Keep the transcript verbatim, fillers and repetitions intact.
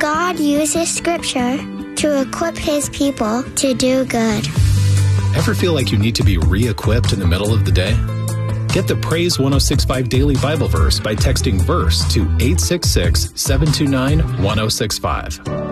God uses Scripture to equip His people to do good. Ever feel like you need to be re-equipped in the middle of the day? Get the Praise one oh six point five Daily Bible Verse by texting VERSE to eight six six, seven two nine, one oh six five.